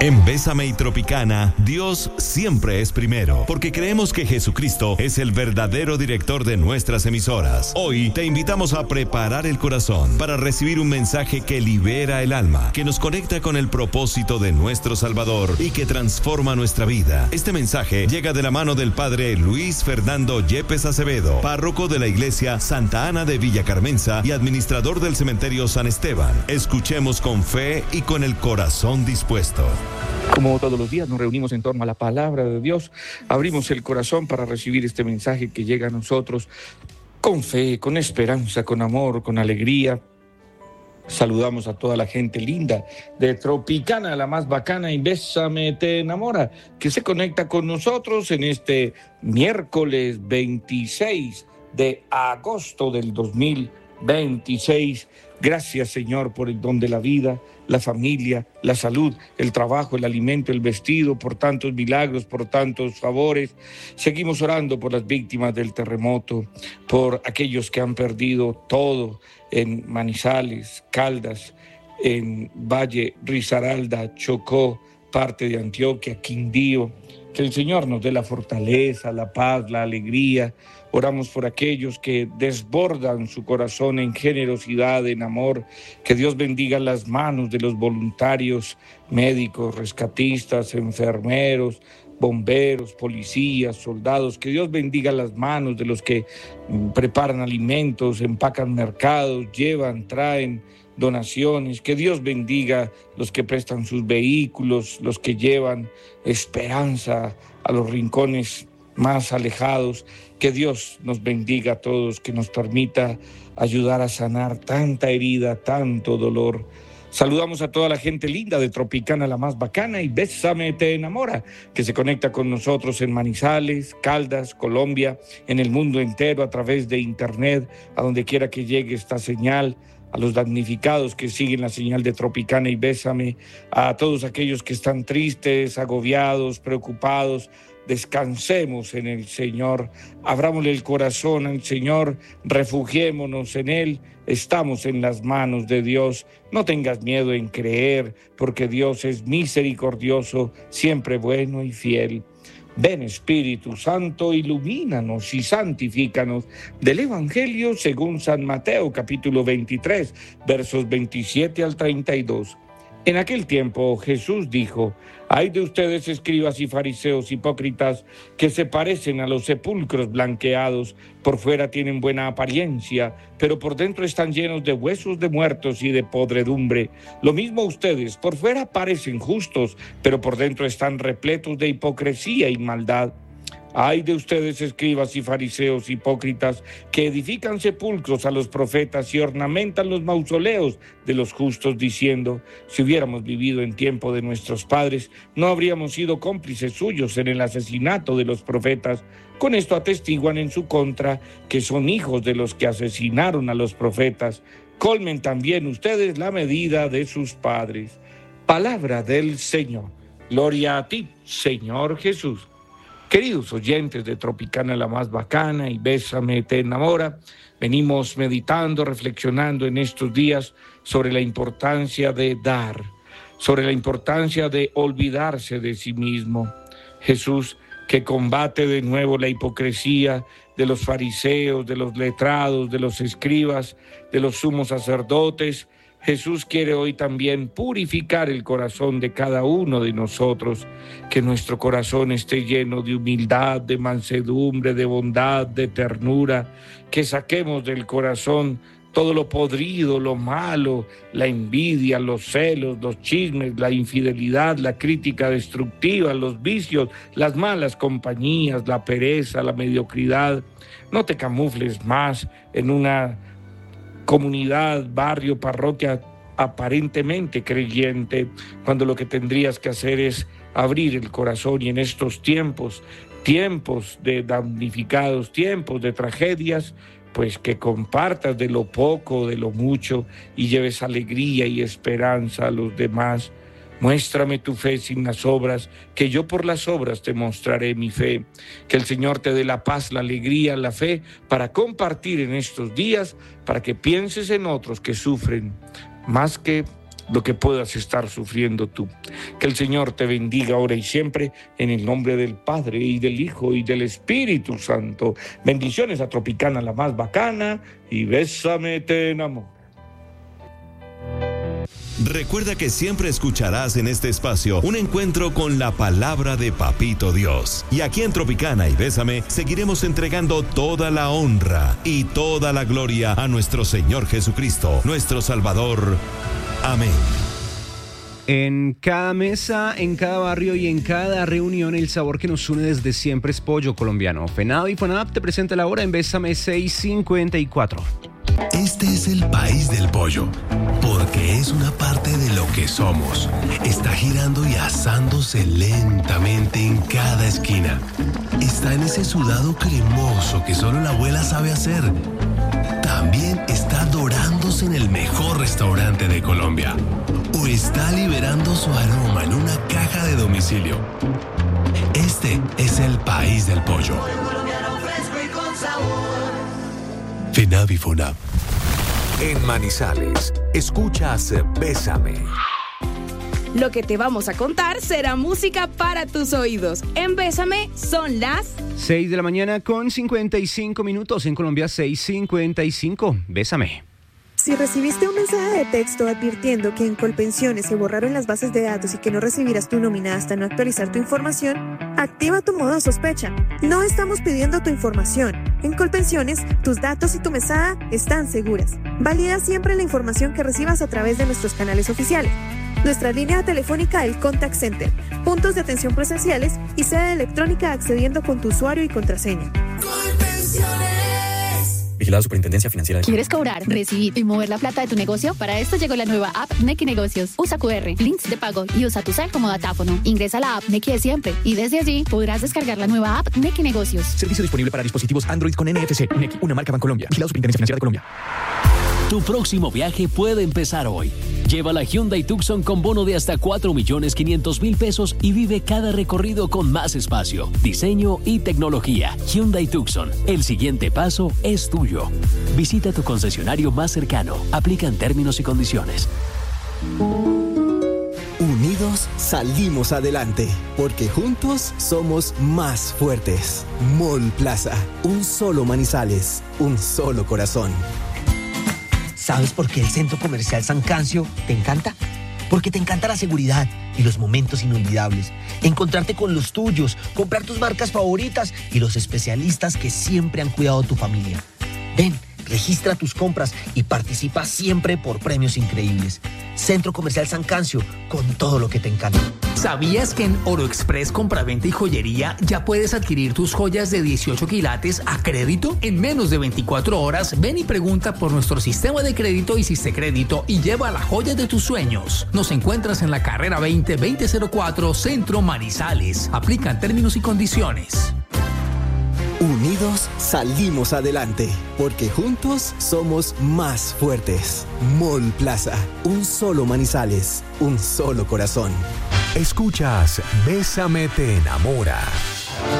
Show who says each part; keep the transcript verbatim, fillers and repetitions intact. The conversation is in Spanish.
Speaker 1: En Bésame y Tropicana, Dios siempre es primero, porque creemos que Jesucristo es el verdadero director de nuestras emisoras. Hoy te invitamos a preparar el corazón para recibir un mensaje que libera el alma, que nos conecta con el propósito de nuestro Salvador y que transforma nuestra vida. Este mensaje llega de la mano del Padre Luis Fernando Yepes Acevedo, párroco de la Iglesia Santa Ana de Villa Carmenza y administrador del Cementerio San Esteban. Escuchemos con fe y con el corazón dispuesto.
Speaker 2: Como todos los días nos reunimos en torno a la palabra de Dios, abrimos el corazón para recibir este mensaje que llega a nosotros con fe, con esperanza, con amor, con alegría. Saludamos a toda la gente linda de Tropicana, la más bacana, y Bésame te enamora, que se conecta con nosotros en este miércoles veintiséis de agosto del dos mil veintiséis. Gracias, Señor, por el don de la vida, la familia, la salud, el trabajo, el alimento, el vestido, por tantos milagros, por tantos favores. Seguimos orando por las víctimas del terremoto, por aquellos que han perdido todo en Manizales, Caldas, en Valle, Risaralda, Chocó, parte de Antioquia, Quindío. Que el Señor nos dé la fortaleza, la paz, la alegría. Oramos por aquellos que desbordan su corazón en generosidad, en amor. Que Dios bendiga las manos de los voluntarios, médicos, rescatistas, enfermeros, bomberos, policías, soldados. Que Dios bendiga las manos de los que preparan alimentos, empacan mercados, llevan, traen donaciones. Que Dios bendiga los que prestan sus vehículos, los que llevan esperanza a los rincones más alejados. Que Dios nos bendiga a todos, que nos permita ayudar a sanar tanta herida, tanto dolor. Saludamos a toda la gente linda de Tropicana, la más bacana, y Bésame te enamora, que se conecta con nosotros en Manizales, Caldas, Colombia, en el mundo entero a través de internet, a donde quiera que llegue esta señal. A los damnificados que siguen la señal de Tropicana y Bésame, a todos aquellos que están tristes, agobiados, preocupados. Descansemos en el Señor, abrámosle el corazón al Señor, refugiémonos en Él, estamos en las manos de Dios. No tengas miedo en creer, porque Dios es misericordioso, siempre bueno y fiel. Ven, Espíritu Santo, ilumínanos y santifícanos. Del Evangelio según San Mateo, capítulo veintitrés, versos veintisiete al treinta y dos. En aquel tiempo Jesús dijo: «Ay de ustedes, escribas y fariseos hipócritas, que se parecen a los sepulcros blanqueados. Por fuera tienen buena apariencia, pero por dentro están llenos de huesos de muertos y de podredumbre. Lo mismo ustedes, por fuera parecen justos, pero por dentro están repletos de hipocresía y maldad. Ay de ustedes, escribas y fariseos hipócritas, que edifican sepulcros a los profetas y ornamentan los mausoleos de los justos, diciendo: si hubiéramos vivido en tiempo de nuestros padres, no habríamos sido cómplices suyos en el asesinato de los profetas. Con esto atestiguan en su contra que son hijos de los que asesinaron a los profetas. Colmen también ustedes la medida de sus padres». Palabra del Señor. Gloria a ti, Señor Jesús. Queridos oyentes de Tropicana, la más bacana, y Bésame te enamora, venimos meditando, reflexionando en estos días sobre la importancia de dar, sobre la importancia de olvidarse de sí mismo. Jesús, que combate de nuevo la hipocresía de los fariseos, de los letrados, de los escribas, de los sumos sacerdotes. Jesús quiere hoy también purificar el corazón de cada uno de nosotros, que nuestro corazón esté lleno de humildad, de mansedumbre, de bondad, de ternura, que saquemos del corazón todo lo podrido, lo malo, la envidia, los celos, los chismes, la infidelidad, la crítica destructiva, los vicios, las malas compañías, la pereza, la mediocridad. No te camufles más en una comunidad, barrio, parroquia aparentemente creyente, cuando lo que tendrías que hacer es abrir el corazón. Y en estos tiempos, tiempos de damnificados, tiempos de tragedias, pues que compartas de lo poco, de lo mucho, y lleves alegría y esperanza a los demás. Muéstrame tu fe sin las obras, que yo por las obras te mostraré mi fe. Que el Señor te dé la paz, la alegría, la fe, para compartir en estos días, para que pienses en otros que sufren, más que lo que puedas estar sufriendo tú. Que el Señor te bendiga ahora y siempre, en el nombre del Padre y del Hijo y del Espíritu Santo. Bendiciones a Tropicana, la más bacana, y Bésame te enamora.
Speaker 1: Recuerda que siempre escucharás en este espacio un encuentro con la palabra de Papito Dios. Y aquí en Tropicana y Bésame seguiremos entregando toda la honra y toda la gloria a nuestro Señor Jesucristo, nuestro Salvador. Amén.
Speaker 3: En cada mesa, en cada barrio y en cada reunión, el sabor que nos une desde siempre es pollo colombiano. FENAV y FONAP te presenta la hora en Bésame seis cincuenta y cuatro.
Speaker 4: Este es el país del pollo, porque es una parte de lo que somos. Está girando y asándose lentamente en cada esquina. Está en ese sudado cremoso que solo la abuela sabe hacer. También está dorándose en el mejor restaurante de Colombia. O está liberando su aroma en una caja de domicilio. Este es el país del pollo. FENAV y FONAP.
Speaker 5: En Manizales, escuchas Bésame.
Speaker 6: Lo que te vamos a contar será música para tus oídos. En Bésame son las
Speaker 3: seis de la mañana con cincuenta y cinco minutos. En Colombia, seis cincuenta y cinco. Bésame.
Speaker 7: Si recibiste un mensaje de texto advirtiendo que en Colpensiones se borraron las bases de datos y que no recibirás tu nómina hasta no actualizar tu información, activa tu modo sospecha. No estamos pidiendo tu información. En Colpensiones, tus datos y tu mesada están seguras. Valida siempre la información que recibas a través de nuestros canales oficiales. Nuestra línea telefónica, el Contact Center, puntos de atención presenciales y sede electrónica accediendo con tu usuario y contraseña.
Speaker 8: Colpensiones.
Speaker 9: Vigilado Superintendencia Financiera de...
Speaker 10: ¿Quieres cobrar, recibir y mover la plata de tu negocio? Para esto llegó la nueva app Nequi Negocios. Usa cu erre, links de pago y usa tu cel como datáfono. Ingresa a la app Nequi de siempre y desde allí podrás descargar la nueva app Nequi Negocios.
Speaker 9: Servicio disponible para dispositivos Android con N F C. Nequi, una marca Bancolombia. Vigilado Superintendencia Financiera de Colombia.
Speaker 11: Tu próximo viaje puede empezar hoy. Lleva la Hyundai Tucson con bono de hasta cuatro millones quinientos mil pesos y vive cada recorrido con más espacio, diseño y tecnología. Hyundai Tucson, el siguiente paso es tuyo. Visita tu concesionario más cercano. Aplican términos y condiciones.
Speaker 12: Unidos salimos adelante, porque juntos somos más fuertes. Mall Plaza, un solo Manizales, un solo corazón.
Speaker 13: ¿Sabes por qué el Centro Comercial San Cancio te encanta? Porque te encanta la seguridad y los momentos inolvidables. Encontrarte con los tuyos, comprar tus marcas favoritas y los especialistas que siempre han cuidado tu familia. Ven, registra tus compras y participa siempre por premios increíbles. Centro Comercial San Cancio, con todo lo que te encanta.
Speaker 14: ¿Sabías que en Oro Express Compraventa y Joyería ya puedes adquirir tus joyas de dieciocho quilates a crédito? En menos de veinticuatro horas, ven y pregunta por nuestro sistema de crédito y Crédito y lleva la joya de tus sueños. Nos encuentras en la carrera veinte veinte cero cuatro, Centro Manizales. Aplican términos y condiciones.
Speaker 12: Unidos salimos adelante, porque juntos somos más fuertes. Mall Plaza, un solo Manizales, un solo corazón.
Speaker 5: Escuchas Bésame te enamora.